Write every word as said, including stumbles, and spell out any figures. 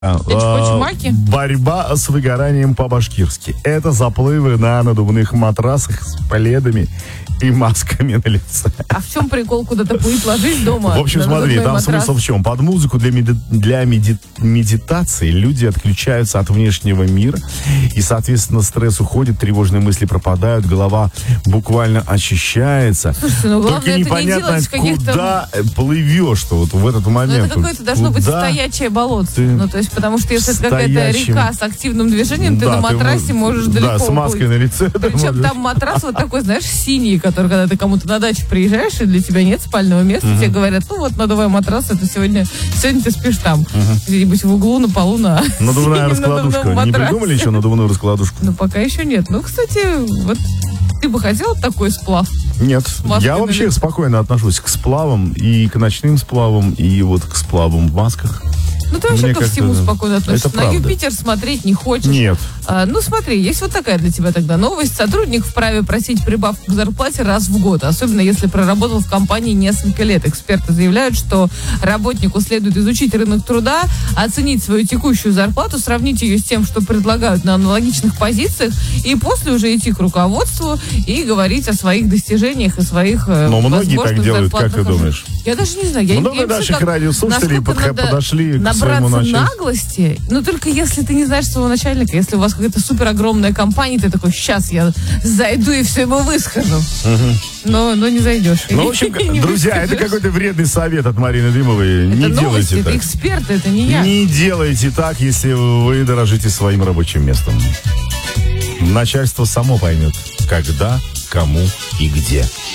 Эчпочмаки? Борьба с выгоранием по-башкирски. Это заплывы на надувных матрасах с пледами и масками на лице. А в чем прикол куда-то плыть, ложись дома? В общем, смотри, там матрас. Смысл в чем? Под музыку для, меди- для меди- медитации люди отключаются от внешнего мира, и, соответственно, стресс уходит, тревожные мысли пропадают, голова буквально очищается. Слушайте, ну главное, только непонятно, не куда плывешь-то вот в этот момент. Ну, это какое-то должно куда быть стоячее болото. ты... Ну, то есть, потому что если это какая-то река с активным движением, ты да, на матрасе ты, можешь далеко Да, с маской уплыть. на лице. Причем там матрас вот такой, знаешь, синий, который, когда ты кому-то на дачу приезжаешь, и для тебя нет спального места, uh-huh. тебе говорят, ну вот, надувай матрас, это сегодня, сегодня ты спишь там, uh-huh. где-нибудь в углу, на полу, на надувная раскладушка. Не придумали еще надувную раскладушку? Ну, пока еще нет. Ну, кстати, вот ты бы хотел такой сплав? Нет, я вообще лице? спокойно отношусь к сплавам, и к ночным сплавам, и вот к сплавам в масках. Ну, ты вообще ко всему спокойно относишься. На правда. Юпитер смотреть не хочешь. Нет. А, ну, смотри, есть вот такая для тебя тогда новость. Сотрудник вправе просить прибавку к зарплате раз в год, особенно если проработал в компании несколько лет. Эксперты заявляют, что работнику следует изучить рынок труда, оценить свою текущую зарплату, сравнить ее с тем, что предлагают на аналогичных позициях, и после уже идти к руководству и говорить о своих достижениях и своих Но многие так делают, как ты думаешь? Я даже не знаю. Я, Много я наших как, радиослушателей под, подошли к своему начальству. Наглости, но только если ты не знаешь своего начальника, если у вас какая-то супер огромная компания, ты такой, сейчас я зайду и все ему выскажу. Угу. Но, но не зайдешь. Ну, в общем, друзья, это какой-то вредный совет от Марины Дымовой. Не это делайте новости, так. Это эксперты, это не я. Не делайте так, если вы дорожите своим рабочим местом. Начальство само поймет, когда, кому и где.